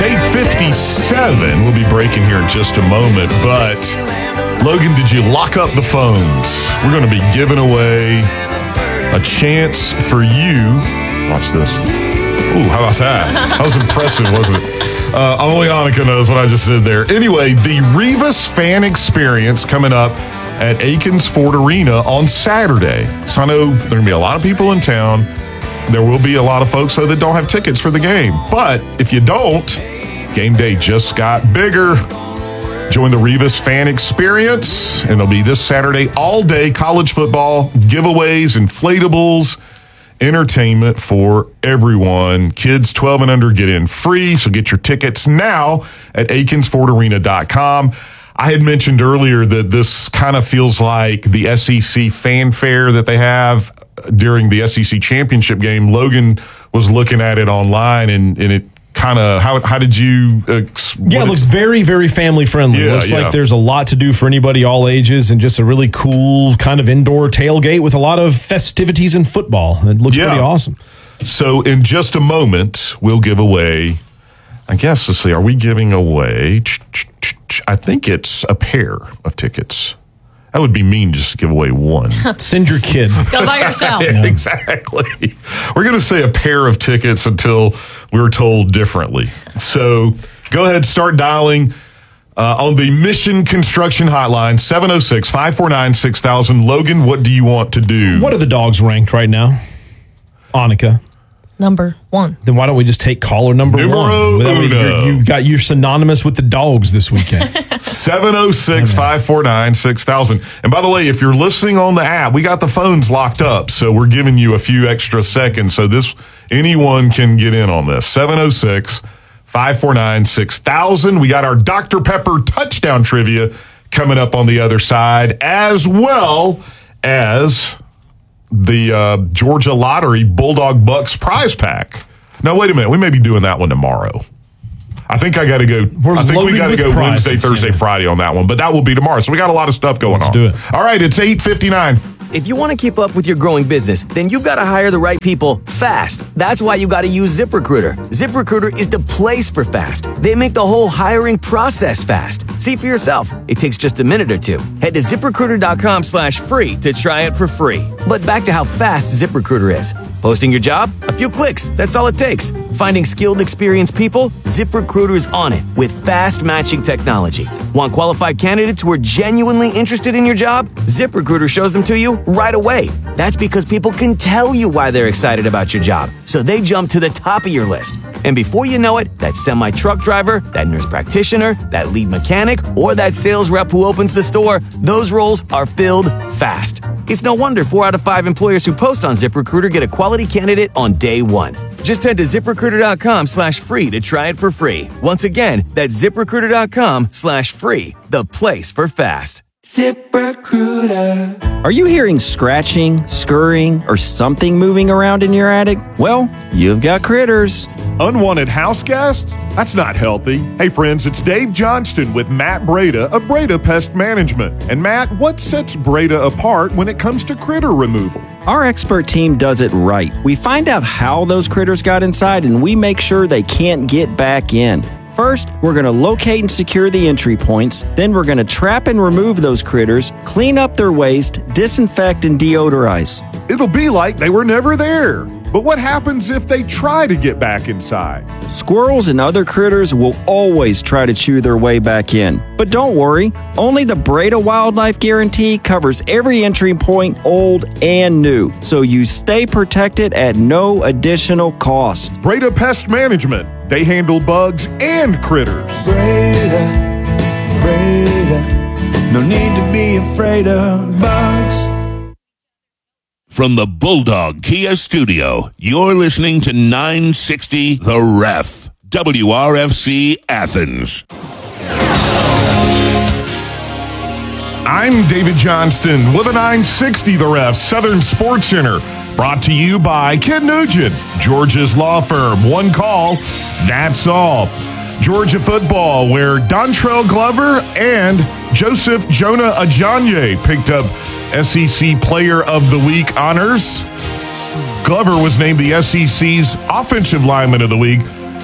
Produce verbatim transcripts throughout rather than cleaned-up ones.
eight fifty-seven. We'll be breaking here in just a moment. But, Logan, did you lock up the phones? We're going to be giving away a chance for you. Watch this. Ooh, how about that? That was impressive, wasn't it? Uh, only Annika knows what I just did there. Anyway, the Revis Fan Experience coming up at Aikens Ford Arena on Saturday. So I know there are going to be a lot of people in town. There will be a lot of folks, though, that don't have tickets for the game. But if you don't, game day just got bigger. Join the Revis Fan Experience, and it'll be this Saturday all day. College football, giveaways, inflatables, entertainment for everyone. Kids twelve and under get in free, so get your tickets now at Aikens Ford Arena dot com. I had mentioned earlier that this kind of feels like the S E C fanfare that they have during the S E C championship game. Logan was looking at it online, and, and it kind of, how how did you? Uh, yeah, it looks very, very family friendly. Yeah, looks yeah. like there's a lot to do for anybody all ages, and just a really cool kind of indoor tailgate with a lot of festivities and football. It looks yeah. pretty awesome. So in just a moment, we'll give away, I guess, let's see, are we giving away, I think it's a pair of tickets. That would be mean just to give away one. Send your kid. Go by yourself. Yeah. Exactly. We're going to say a pair of tickets until we're told differently. So go ahead, start dialing uh, on the Mission Construction Hotline, seven oh six, five four nine, six thousand. Logan, what do you want to do? What are the dogs ranked right now? Annika. Number one. Then why don't we just take caller number Numero one? uno. You're, you got you're synonymous with the dogs this weekend. seven oh six, five four nine, six thousand. And by the way, if you're listening on the app, we got the phones locked up, so we're giving you a few extra seconds. So this anyone can get in on this. seven oh six, five four nine, six thousand. We got our Doctor Pepper touchdown trivia coming up on the other side, as well as the uh, Georgia Lottery Bulldog Bucks prize pack. Now, wait a minute. We may be doing that one tomorrow. I think I got to go. We're I think we loaded got to with go prizes, Wednesday, Thursday, yeah. Friday on that one, but that will be tomorrow. So we got a lot of stuff going Let's on. do it. All right, it's eight fifty-nine. If you want to keep up with your growing business, then you've got to hire the right people fast. That's why you got to use ZipRecruiter. ZipRecruiter is the place for fast. They make the whole hiring process fast. See for yourself. It takes just a minute or two. Head to ZipRecruiter.com slash free to try it for free. But back to how fast ZipRecruiter is. Posting your job? A few clicks. That's all it takes. Finding skilled, experienced people? ZipRecruiter's on it with fast matching technology. Want qualified candidates who are genuinely interested in your job? ZipRecruiter shows them to you right away. That's because people can tell you why they're excited about your job, so they jump to the top of your list. And before you know it, that semi-truck driver, that nurse practitioner, that lead mechanic, or that sales rep who opens the store, those roles are filled fast. It's no wonder four out of five employers who post on ZipRecruiter get a quality candidate on day one. Just head to ZipRecruiter.com slash free to try it for free. Once again, that's ZipRecruiter.com slash free, the place for fast. ZipRecruiter. Are you hearing scratching, scurrying, or something moving around in your attic? Well, you've got critters. Unwanted house guests? That's not healthy. Hey friends, it's Dave Johnston with Matt Breda of Breda Pest Management. And Matt, what sets Breda apart when it comes to critter removal? Our expert team does it right. We find out how those critters got inside, and we make sure they can't get back in. First, we're going to locate and secure the entry points. Then we're going to trap and remove those critters, clean up their waste, disinfect, and deodorize. It'll be like they were never there. But what happens if they try to get back inside? Squirrels and other critters will always try to chew their way back in. But don't worry, only the Breda Wildlife Guarantee covers every entry point, old and new, so you stay protected at no additional cost. Breda Pest Management. They handle bugs and critters. Breda, Breda, no need to be afraid of bugs. From the Bulldog Kia Studio, you're listening to nine sixty The Ref, W R F C Athens. I'm David Johnston with a nine sixty The Ref Southern Sports Center, brought to you by Ken Nugent, Georgia's law firm. One call, that's all. Georgia football, where Dontrell Glover and Joseph Jonah Ajanye picked up S E C Player of the Week honors. Glover was named the S E C's Offensive Lineman of the Week.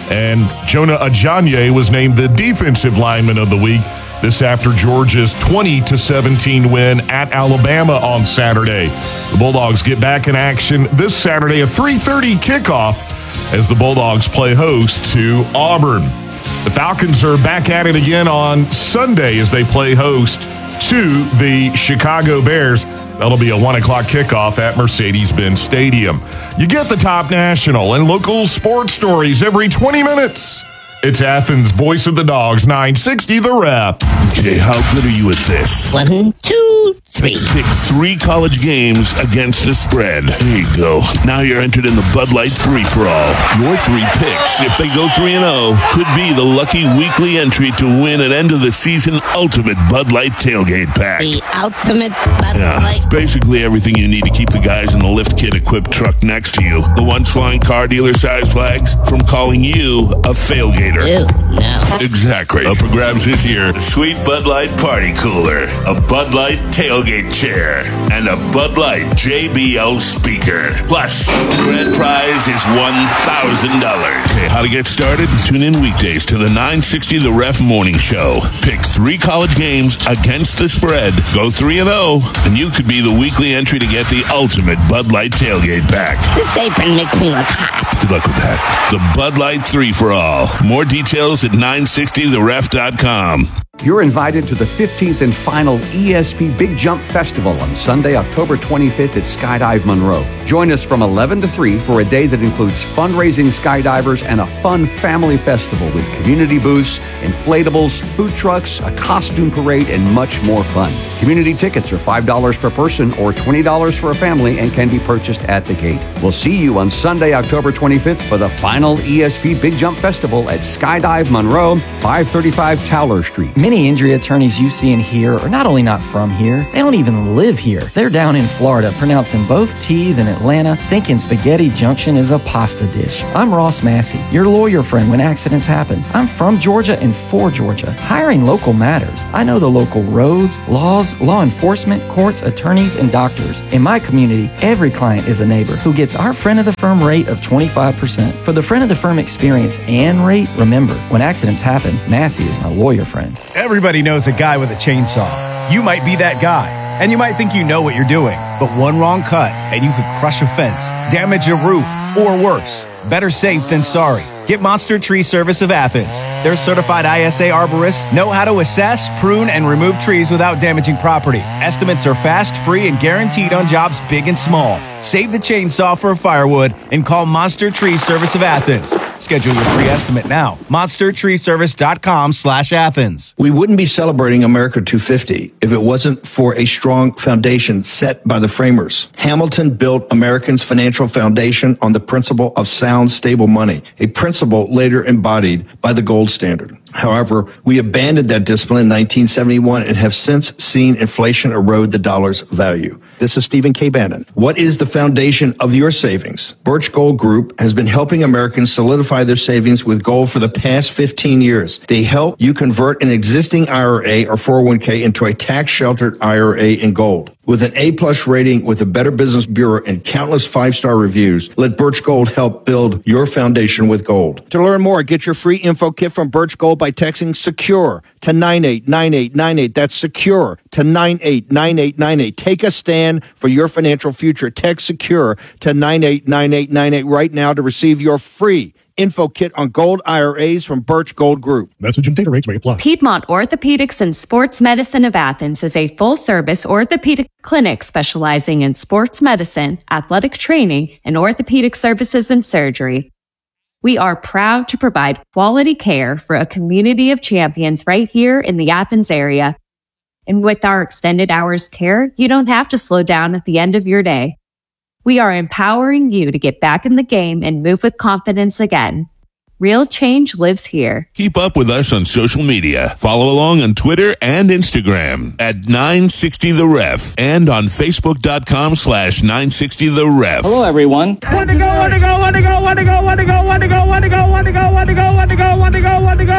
And Jonah Ajayi was named the Defensive Lineman of the Week. This after Georgia's twenty to seventeen win at Alabama on Saturday. The Bulldogs get back in action this Saturday, a three thirty kickoff as the Bulldogs play host to Auburn. The Falcons are back at it again on Sunday as they play host to the Chicago Bears. That'll be a one o'clock kickoff at Mercedes-Benz Stadium. You get the top national and local sports stories every twenty minutes. It's Athens' Voice of the Dogs, nine sixty The Ref. Okay, how good are you at this? One, two, three. Pick three college games against the spread. There you go. Now you're entered in the Bud Light three-for-all. Your three picks, if they go three and oh, could be the lucky weekly entry to win an end-of-the-season ultimate Bud Light tailgate pack. The ultimate Bud Yeah, Light. basically everything you need to keep the guys in the lift kit-equipped truck next to you. The ones flying car dealer-size flags from calling you a failgater. Ew, no. Exactly. Up for grabs this year, a sweet Bud Light party cooler, a Bud Light tailgate chair, and a Bud Light J B L speaker. Plus, the grand prize is one thousand dollars. Okay, how to get started? Tune in weekdays to the nine sixty The Ref Morning Show. Pick three college games against the spread. Go three and oh, and you could be the weekly entry to get the ultimate Bud Light tailgate pack. This apron makes me look hot. Good luck with that. The Bud Light three for all. More details at nine sixty the ref dot com. You're invited to the fifteenth and final E S P Big Jump Festival on Sunday, October twenty-fifth at Skydive Monroe. Join us from eleven to three for a day that includes fundraising skydivers and a fun family festival with community booths, inflatables, food trucks, a costume parade, and much more fun. Community tickets are five dollars per person or twenty dollars for a family and can be purchased at the gate. We'll see you on Sunday, October twenty-fifth for the final E S P Big Jump Festival at Skydive Monroe, five thirty-five Towler Street. Many injury attorneys you see and hear are not only not from here, they don't even live here. They're down in Florida, pronouncing both T's in Atlanta, thinking Spaghetti Junction is a pasta dish. I'm Ross Massey, your lawyer friend when accidents happen. I'm from Georgia and for Georgia. Hiring local matters. I know the local roads, laws, law enforcement, courts, attorneys, and doctors. In my community, every client is a neighbor who gets our friend of the firm rate of twenty-five percent. For the friend of the firm experience and rate, remember, when accidents happen, Massey is my lawyer friend. Everybody knows a guy with a chainsaw. You might be that guy, and you might think you know what you're doing, but one wrong cut and you could crush a fence, damage a roof, or worse. Better safe than sorry. Get Monster Tree Service of Athens. Their certified I S A arborists know how to assess, prune, and remove trees without damaging property. Estimates are fast, free, and guaranteed on jobs big and small. Save the chainsaw for firewood and call Monster Tree Service of Athens. Schedule your free estimate now. monster tree service dot com slash Athens. We wouldn't be celebrating America two fifty if it wasn't for a strong foundation set by the framers. Hamilton built Americans' financial foundation on the principle of sound, stable money, a principle later embodied by the gold standard. However, we abandoned that discipline in nineteen seventy-one and have since seen inflation erode the dollar's value. This is Stephen K. Bannon. What is the foundation of your savings? Birch Gold Group has been helping Americans solidify their savings with gold for the past fifteen years. They help you convert an existing I R A or four oh one k into a tax-sheltered I R A in gold. With an A-plus rating with the Better Business Bureau and countless five-star reviews, let Birch Gold help build your foundation with gold. To learn more, get your free info kit from Birch Gold by texting SECURE to nine eight nine eight nine eight. That's SECURE to nine eight nine eight nine eight. Take a stand for your financial future. Text SECURE to nine eight nine eight nine eight right now to receive your free info kit on gold I R As from Birch Gold Group. Message and data rates may apply. Piedmont Orthopedics and Sports Medicine of Athens is a full-service orthopedic clinic specializing in sports medicine, athletic training, and orthopedic services and surgery. We are proud to provide quality care for a community of champions right here in the Athens area. And with our extended hours care, you don't have to slow down at the end of your day. We are empowering you to get back in the game and move with confidence again. Real change lives here. Keep up with us on social media. Follow along on Twitter and Instagram at nine sixty the ref and on facebook.com slash 960 the ref. Hello, everyone. One to go, one to go, one to go, one to go, one to go, one to go, one to go, one to go, one to go, one to go, one to go, one to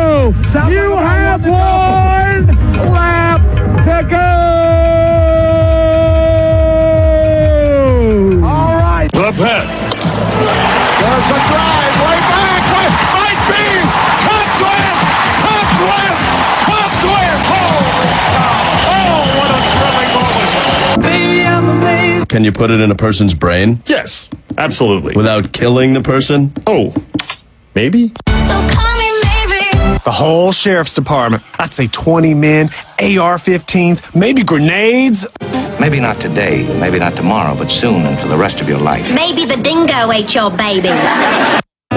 go. You have one lap to go. All right. The pit. There's a drive. Way back. Way, Can you put it in a person's brain? Yes, absolutely. Without killing the person? Oh, maybe? The whole sheriff's department. I'd say twenty men, A R fifteens, maybe grenades. Maybe not today, maybe not tomorrow, but soon and for the rest of your life. Maybe the dingo ate your baby.